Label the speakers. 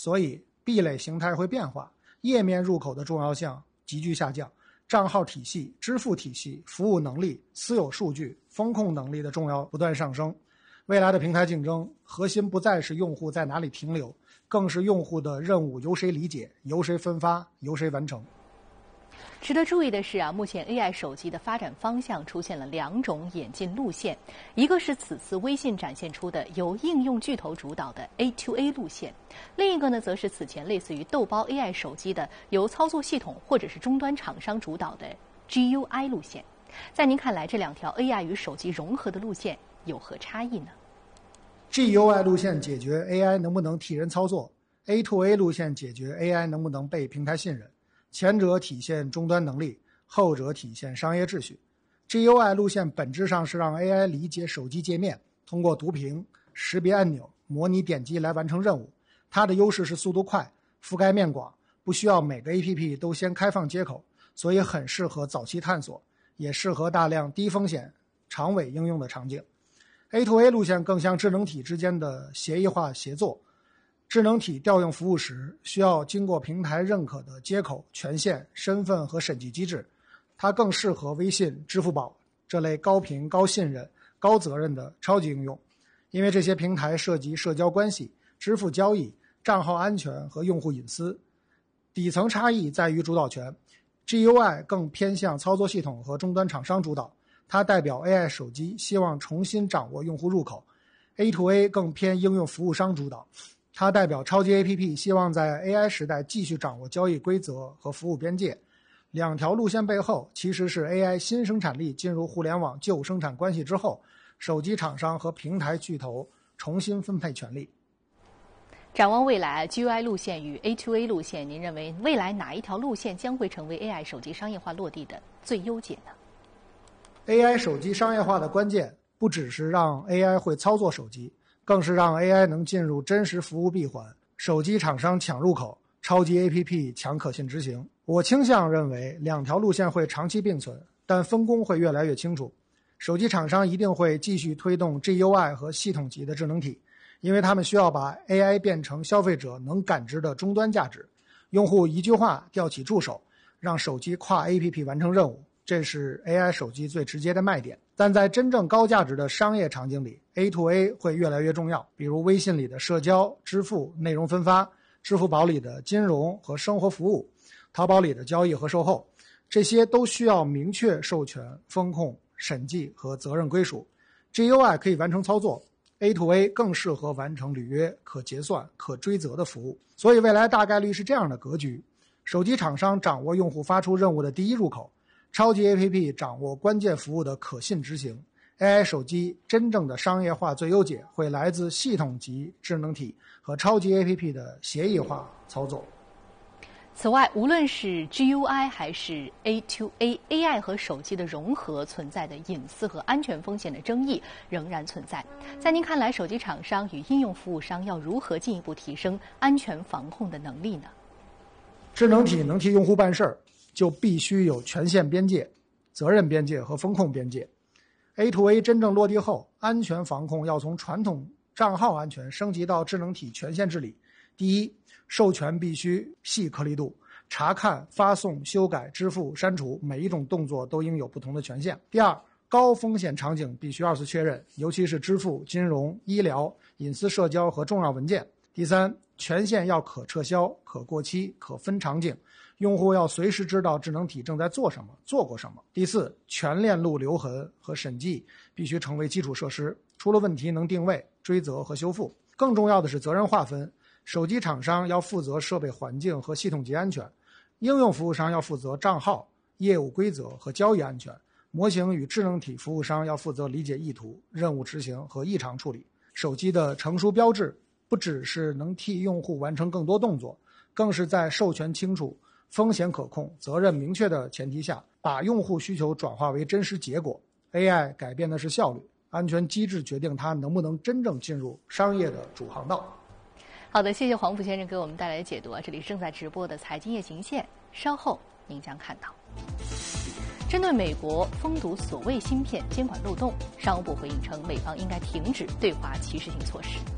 Speaker 1: 所以壁垒形态会变化，页面入口的重要性急剧下降，账号体系、支付体系、服务能力、私有数据、风控能力的重要不断上升。未来的平台竞争核心不再是用户在哪里停留，更是用户的任务由谁理解、由谁分发、由谁完成。
Speaker 2: 值得注意的是目前 AI 手机的发展方向出现了2种演进路线，一个是此次微信展现出的由应用巨头主导的 A2A 路线，另一个呢，则是此前类似于豆包 AI 手机的由操作系统或者是终端厂商主导的 GUI 路线。在您看来，这2条 AI 与手机融合的路线有何差异呢？
Speaker 1: GUI 路线解决 AI 能不能替人操作， A2A 路线解决 AI 能不能被平台信任。前者体现终端能力，后者体现商业秩序。GUI 路线本质上是让 AI 理解手机界面，通过读屏、识别按钮、模拟点击来完成任务。它的优势是速度快、覆盖面广，不需要每个 APP 都先开放接口，所以很适合早期探索，也适合大量低风险、长尾应用的场景。A2A 路线更像智能体之间的协议化协作。智能体调用服务时，需要经过平台认可的接口、权限、身份和审计机制，它更适合微信、支付宝这类高频、高信任、高责任的超级应用，因为这些平台涉及社交关系、支付交易、账号安全和用户隐私。底层差异在于主导权， GUI 更偏向操作系统和终端厂商主导，它代表 AI 手机希望重新掌握用户入口。 A2A 更偏应用服务商主导，它代表超级 APP 希望在 AI 时代继续掌握交易规则和服务边界。2条路线背后其实是 AI 新生产力进入互联网旧生产关系之后，手机厂商和平台巨头重新分配权利。
Speaker 2: 展望未来 GUI 路线与 A2A 路线，您认为未来哪一条路线将会成为 AI 手机商业化落地的最优解呢？
Speaker 1: AI 手机商业化的关键不只是让 AI 会操作手机，更是让 AI 能进入真实服务闭环，手机厂商抢入口，超级 APP 抢可信执行。我倾向认为2条路线会长期并存，但分工会越来越清楚。手机厂商一定会继续推动 GUI 和系统级的智能体，因为他们需要把 AI 变成消费者能感知的终端价值。用户一句话调起助手，让手机跨 APP 完成任务，这是 AI 手机最直接的卖点。但在真正高价值的商业场景里， A2A 会越来越重要，比如微信里的社交、支付、内容分发，支付宝里的金融和生活服务，淘宝里的交易和售后，这些都需要明确授权、风控、审计和责任归属。 GUI 可以完成操作， A2A 更适合完成履约、可结算、可追责的服务。所以未来大概率是这样的格局：手机厂商掌握用户发出任务的第一入口，超级 APP 掌握关键服务的可信执行。 AI 手机真正的商业化最优解会来自系统级智能体和超级 APP 的协议化操作。
Speaker 2: 此外，无论是 GUI 还是 A2A AI 和手机的融合存在的隐私和安全风险的争议仍然存在。在您看来，手机厂商与应用服务商要如何进一步提升安全防控的能力呢？
Speaker 1: 智能体能替用户办事儿，就必须有权限边界、责任边界和风控边界。A2A 真正落地后，安全防控要从传统账号安全升级到智能体权限治理。第一，授权必须细颗粒度，查看、发送、修改、支付、删除每一种动作都应有不同的权限。第二，高风险场景必须2次确认，尤其是支付、金融、医疗、隐私社交和重要文件。第三，权限要可撤销、可过期、可分场景，用户要随时知道智能体正在做什么、做过什么。第四，全链路留痕和审计必须成为基础设施，出了问题能定位、追责和修复。更重要的是责任划分，手机厂商要负责设备环境和系统级安全，应用服务商要负责账号、业务规则和交易安全，模型与智能体服务商要负责理解意图、任务执行和异常处理。手机的成熟标志不只是能替用户完成更多动作，更是在授权清楚、风险可控、责任明确的前提下，把用户需求转化为真实结果。 AI 改变的是效率，安全机制决定它能不能真正进入商业的主航道。
Speaker 2: 好的，谢谢黄埔先生给我们带来的解读。这里是正在直播的财经夜行线，稍后您将看到。针对美国封堵所谓芯片监管漏洞，商务部回应称，美方应该停止对华歧视性措施。